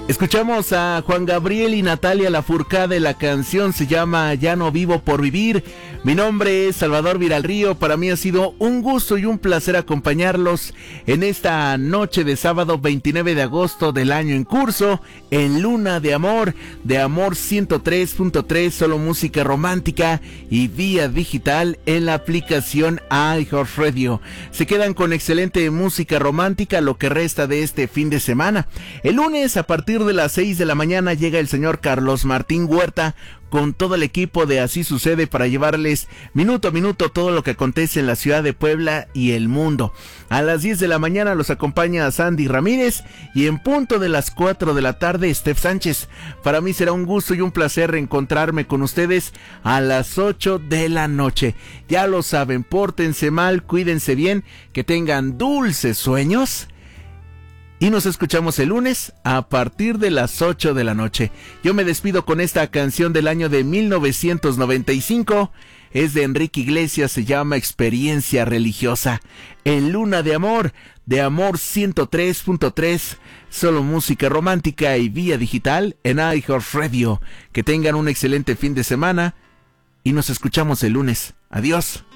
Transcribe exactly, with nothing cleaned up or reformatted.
Escuchamos a Juan Gabriel y Natalia Lafourcade. La canción se llama Ya no vivo por vivir. Mi nombre es Salvador Viralrío. Para mí ha sido un gusto y un placer acompañarlos en esta noche de sábado veintinueve de agosto del año en curso, en Luna de Amor, de Amor ciento tres punto tres, solo música romántica y vía digital en la aplicación iHeartRadio. Se quedan con excelente música romántica lo que resta de este fin de semana. El lunes a partir de las seis de la mañana llega el señor Carlos Martín Huerta con todo el equipo de Así Sucede para llevarles minuto a minuto todo lo que acontece en la ciudad de Puebla y el mundo. A las diez de la mañana los acompaña Sandy Ramírez y en punto de las cuatro de la tarde Steph Sánchez. Para mí será un gusto y un placer reencontrarme con ustedes a las ocho de la noche. Ya lo saben, pórtense mal, cuídense bien, que tengan dulces sueños. Y nos escuchamos el lunes a partir de las ocho de la noche. Yo me despido con esta canción del año de mil novecientos noventa y cinco. Es de Enrique Iglesias, se llama Experiencia Religiosa. En Luna de Amor, de Amor ciento tres punto tres. Solo música romántica y vía digital en iHeartRadio. Que tengan un excelente fin de semana y nos escuchamos el lunes. Adiós.